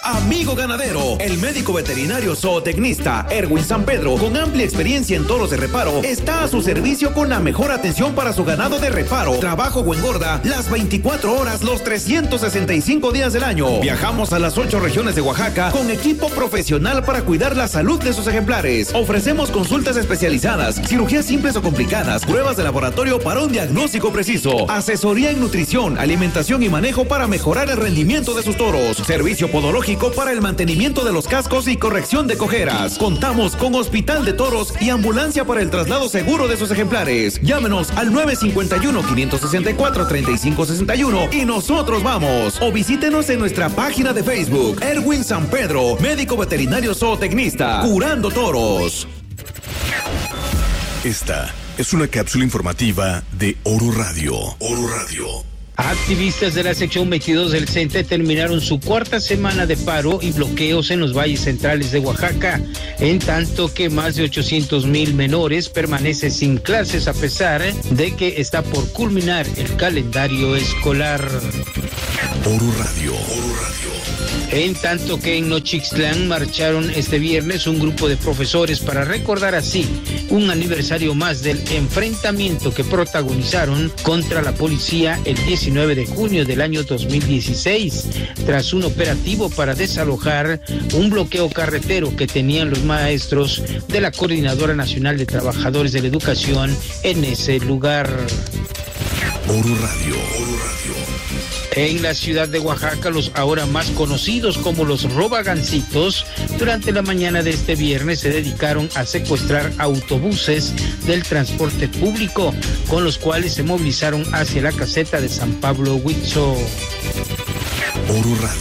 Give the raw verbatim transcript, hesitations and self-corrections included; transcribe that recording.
Amigo ganadero, el médico veterinario zootecnista Erwin San Pedro, con amplia experiencia en toros de reparo, está a su servicio con la mejor atención para su ganado de reparo, trabajo o engorda, las veinticuatro horas, los trescientos sesenta y cinco días del año. Viajamos a las ocho regiones de Oaxaca con equipo profesional para cuidar la salud de sus ejemplares. Ofrecemos consultas especializadas, cirugías simples o complicadas, pruebas de laboratorio para un diagnóstico preciso, asesoría en nutrición, alimentación y manejo para mejorar el rendimiento de sus toros, servicio podológico para el mantenimiento de los cascos y corrección de cojeras. Contamos con hospital de toros y ambulancia para el traslado seguro de sus ejemplares. Llámenos al nueve cinco uno, cinco seis cuatro, tres cinco seis uno y nosotros vamos. O visítenos en nuestra página de Facebook, Erwin San Pedro, médico veterinario zootecnista, curando toros. Esta es una cápsula informativa de Oro Radio. Oro Radio. Activistas de la sección veintidós del CENTE terminaron su cuarta semana de paro y bloqueos en los valles centrales de Oaxaca, en tanto que más de ochocientos mil menores permanecen sin clases a pesar de que está por culminar el calendario escolar. Oro Radio. Oro Radio. En tanto que en Nochixtlán marcharon este viernes un grupo de profesores para recordar así un aniversario más del enfrentamiento que protagonizaron contra la policía el diecinueve de junio del año dos mil dieciséis, tras un operativo para desalojar un bloqueo carretero que tenían los maestros de la Coordinadora Nacional de Trabajadores de la Educación en ese lugar. Oro Radio. Oro Radio. En la ciudad de Oaxaca, los ahora más conocidos como los robagancitos, durante la mañana de este viernes se dedicaron a secuestrar autobuses del transporte público, con los cuales se movilizaron hacia la caseta de San Pablo Huitzó. Oro Radio.